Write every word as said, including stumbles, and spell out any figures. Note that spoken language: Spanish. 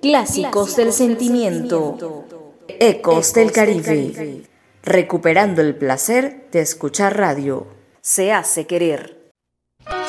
Clásicos del sentimiento. Ecos del Caribe. Recuperando el placer de escuchar radio. Se hace querer.